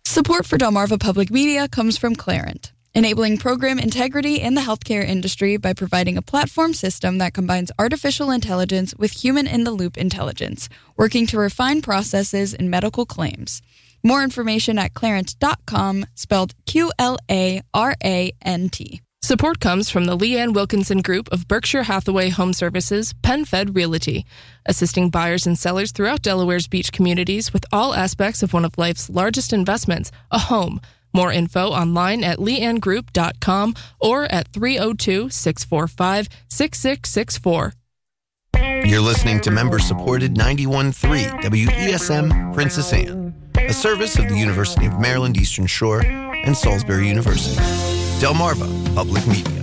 Support for Delmarva Public Media comes from Clarent, enabling program integrity in the healthcare industry by providing a platform system that combines artificial intelligence with human-in-the-loop intelligence, working to refine processes in medical claims. More information at clarent.com, spelled QLARANT. Support comes from the Leanne Wilkinson Group of Berkshire Hathaway Home Services, PenFed Realty, assisting buyers and sellers throughout Delaware's beach communities with all aspects of one of life's largest investments, a home. More info online at leannegroup.com or at 302-645-6664. You're listening to member-supported 91.3 WESM Princess Anne, a service of the University of Maryland Eastern Shore and Salisbury University. Delmarva Public Media.